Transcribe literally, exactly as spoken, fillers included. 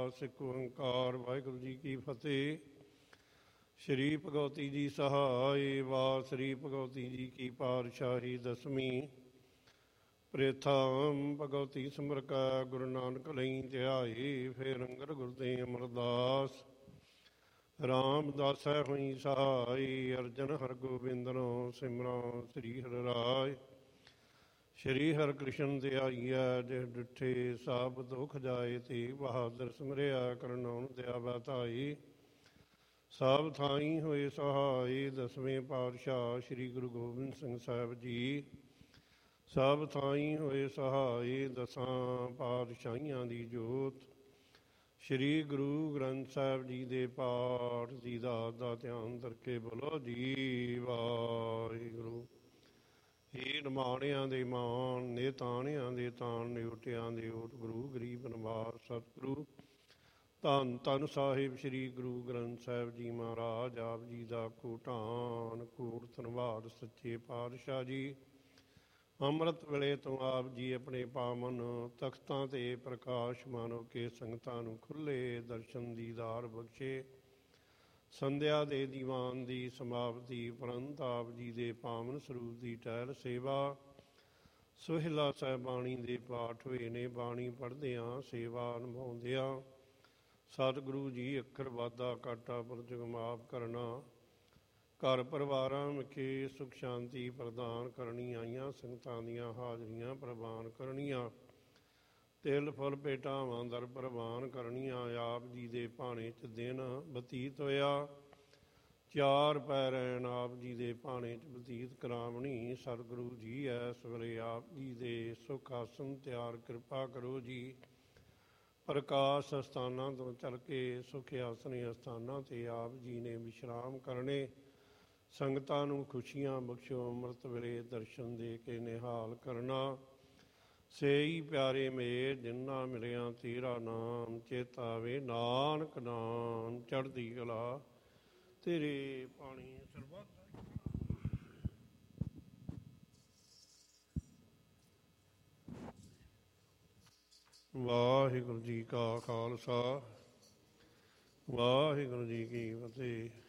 ਸਿੱਖ ਓੰਕਾਰ ਵਾਹਿਗੁਰੂ ਜੀ ਕੀ ਫਤਿਹ। ਸ਼੍ਰੀ ਭਗਵਤੀ ਜੀ ਸਹਾਇ। ਵਾਹ ਸ਼੍ਰੀ ਭਗਵਤੀ ਜੀ ਕੀ ਪਾਤਸ਼ਾਹੀ ਦਸਵੀਂ। ਪ੍ਰੇਥਾਮ ਭਗਵਤੀ ਸਿਮਰ ਕੈ ਗੁਰੂ ਨਾਨਕ ਲਈ ਧਿਆਈ। ਫੇਰ ਅੰਗਦ ਗੁਰਦੇ ਅਮਰਦਾਸ ਰਾਮਦਾਸੈ ਹੋਈ ਸਹਾਈ। ਅਰਜਨ ਹਰਗੋਬਿੰਦਨੋ ਸਿਮਰਾਂ ਸ੍ਰੀ ਹਰਿ ਰਾਇ। ਸ਼੍ਰੀ ਹਰਿ ਕ੍ਰਿਸ਼ਨ ਧਿਆਈਐ ਜਿਹ ਡਿਠੇ ਸਭ ਦੁਖ ਜਾਏ। ਤੇ ਬਹਾਦਰ ਸਿਮਰਿਆ ਕਰਨਾਉਣ ਦਿਆ ਬਤਾਈ। ਸਭ ਥਾਈ ਹੋਏ ਸਹਾਈ। ਦਸਵੇਂ ਪਾਤਸ਼ਾਹ ਸ਼੍ਰੀ ਗੁਰੂ ਗੋਬਿੰਦ ਸਿੰਘ ਸਾਹਿਬ ਜੀ ਸਭ ਥਾਈ ਹੋਏ ਸਹਾਈ। ਦਸਾਂ ਪਾਤਸ਼ਾਹੀਆਂ ਦੀ ਜੋਤ ਸ਼੍ਰੀ ਗੁਰੂ ਗ੍ਰੰਥ ਸਾਹਿਬ ਜੀ ਦੇ ਪਾਠ ਦੀ ਦਾਤ ਦਾ ਧਿਆਨ ਕਰਕੇ ਬੋਲੋ ਜੀ ਵਾਹਿਗੁਰੂ। ਹੀ ਨਿਮਾਣਿਆਂ ਦੇ ਮਾਣ ਨੇ ਤਾਣਿਆਂ ਦੇ ਤਾਣ ਨਿਉਟਿਆਂ ਦੇ ਓਟ। ਗੁਰੂ ਗਰੀਬ ਨਿਵਾਸ ਸਤਿਗੁਰੂ ਧੰਨ ਧੰਨ ਸਾਹਿਬ ਸ਼੍ਰੀ ਗੁਰੂ ਗ੍ਰੰਥ ਸਾਹਿਬ ਜੀ ਮਹਾਰਾਜ ਆਪ ਜੀ ਦਾ ਕੋਟਾਨ ਕੋਟ ਧੰਨਵਾਦ। ਸੱਚੇ ਪਾਤਸ਼ਾਹ ਜੀ ਅੰਮ੍ਰਿਤ ਵੇਲੇ ਤੋਂ ਆਪ ਜੀ ਆਪਣੇ ਪਾਵਨ ਤਖਤਾਂ 'ਤੇ ਪ੍ਰਕਾਸ਼ਮਾਨ ਹੋ ਕੇ ਸੰਗਤਾਂ ਨੂੰ ਖੁੱਲ੍ਹੇ ਦਰਸ਼ਨ ਦੀਦਾਰ ਬਖਸ਼ੇ। ਸੰਧਿਆ ਦੇ ਦੀਵਾਨ ਦੀ ਸਮਾਪਤੀ ਉਪਰੰਤ ਆਪ ਜੀ ਦੇ ਪਾਵਨ ਸਰੂਪ ਦੀ ਟਹਿਲ ਸੇਵਾ। ਸੋਹਿਲਾ ਸਾਹਿਬ ਬਾਣੀ ਦੇ ਪਾਠ ਹੋਏ ਨੇ। ਬਾਣੀ ਪੜ੍ਹਦਿਆਂ ਸੇਵਾ ਨਿਭਾਉਂਦਿਆਂ ਸਤਿਗੁਰੂ ਜੀ ਅੱਖਰ ਵਾਧਾ ਘਾਟਾ ਪੁਰਜਗ ਮਾਫ ਕਰਨਾ। ਘਰ ਪਰਿਵਾਰਾਂ ਵਿਖੇ ਸੁਖ ਸ਼ਾਂਤੀ ਪ੍ਰਦਾਨ ਕਰਨੀ। ਆਈਆਂ ਸੰਗਤਾਂ ਦੀਆਂ ਹਾਜ਼ਰੀਆਂ ਪ੍ਰਵਾਨ ਕਰਨੀਆਂ। ਤਿਲ ਫੁੱਲ ਭੇਟਾਵਾਂ ਦਰ ਪ੍ਰਵਾਨ ਕਰਨੀਆਂ। ਆਪ ਜੀ ਦੇ ਭਾਣੇ 'ਚ ਦਿਨ ਬਤੀਤ ਹੋਇਆ। ਚਾਰ ਪੈਰੈਣ ਆਪ ਜੀ ਦੇ ਭਾਣੇ 'ਚ ਬਤੀਤ ਕਰਾਵਣੀ। ਸਤਿਗੁਰੂ ਜੀ ਐਸ ਵੇਲੇ ਆਪ ਜੀ ਦੇ ਸੁਖ ਆਸਨ ਤਿਆਰ ਕਿਰਪਾ ਕਰੋ ਜੀ। ਪ੍ਰਕਾਸ਼ ਅਸਥਾਨਾਂ ਤੋਂ ਚੱਲ ਕੇ ਸੁਖ ਆਸਣੇ ਅਸਥਾਨਾਂ 'ਤੇ ਆਪ ਜੀ ਨੇ ਵਿਸ਼ਰਾਮ ਕਰਨੇ। ਸੰਗਤਾਂ ਨੂੰ ਖੁਸ਼ੀਆਂ ਬਖਸ਼ੋ। ਅੰਮ੍ਰਿਤ ਵੇਲੇ ਦਰਸ਼ਨ ਦੇ ਕੇ ਨਿਹਾਲ ਕਰਨਾ। ਸੇਈ ਪਿਆਰੇ ਮੇਰ ਜਿਨ੍ਹਾਂ ਮਿਲਿਆ ਤੇਰਾ ਨਾਮ। ਚੇਤਾਵੇ ਨਾਨਕ ਨਾਮ ਚੜ੍ਹਦੀ ਕਲਾ ਤੇਰੇ ਪਾਣੀ ਸਰਬੱਤ। ਵਾਹਿਗੁਰੂ ਜੀ ਕਾ ਖਾਲਸਾ ਵਾਹਿਗੁਰੂ ਜੀ ਕੀ ਫਤਿਹ।